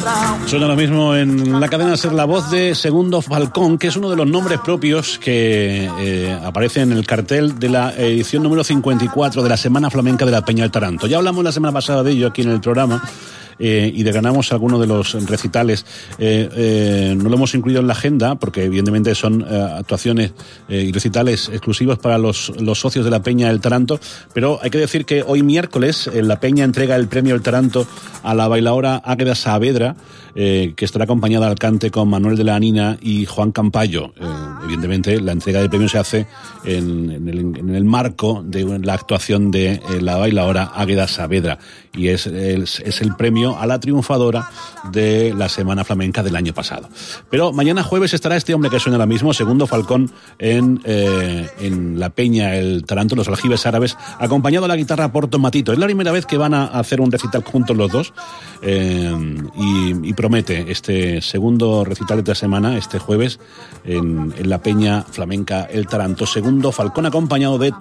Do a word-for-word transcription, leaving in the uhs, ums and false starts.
Suena lo mismo en la cadena Ser, la voz de Segundo Falcón, que es uno de los nombres propios que eh, aparece en el cartel de la edición número cincuenta y cuatro de la Semana Flamenca de la Peña del Taranto. Ya hablamos la semana pasada de ello aquí en el programa. Eh, y desgranamos algunos de los recitales. Eh, eh, no lo hemos incluido en la agenda porque evidentemente son eh, actuaciones eh, y recitales exclusivos para los, los socios de la Peña del Taranto, pero hay que decir que hoy miércoles eh, la Peña entrega el premio del Taranto a la bailaora Águeda Saavedra, eh, que estará acompañada al cante con Manuel de la Anina y Juan Campayo. Eh, evidentemente la entrega del premio se hace en, en, el, en el marco de la actuación de eh, la bailaora Águeda Saavedra, y es, es, es el premio a la triunfadora de la Semana Flamenca del año pasado. Pero mañana jueves estará este hombre que suena ahora mismo, Segundo Falcón, en, eh, en la Peña el Taranto, los Aljibes Árabes, acompañado a la guitarra por Tomatito. Es la primera vez que van a hacer un recital juntos los dos, eh, y, y promete este segundo recital de esta semana, este jueves, en, en la Peña Flamenca el Taranto. Segundo Falcón acompañado de